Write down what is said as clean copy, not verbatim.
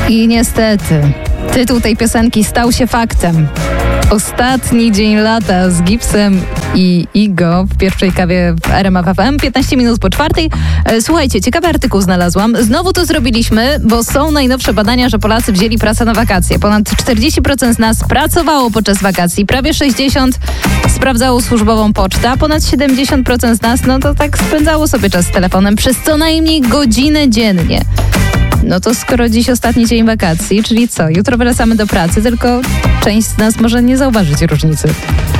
I niestety, tytuł tej piosenki stał się faktem. Ostatni dzień lata z Gipsem i Igo w pierwszej kawie w RMF FM, 15 minut po 4:00. Słuchajcie, ciekawy artykuł znalazłam. Znowu to zrobiliśmy, bo są najnowsze badania, że Polacy wzięli pracę na wakacje. Ponad 40% z nas pracowało podczas wakacji, prawie 60% sprawdzało służbową pocztę, a ponad 70% z nas, no to tak spędzało sobie czas z telefonem przez co najmniej godzinę dziennie. No to skoro dziś ostatni dzień wakacji, czyli co? Jutro wracamy do pracy, tylko część z nas może nie zauważyć różnicy.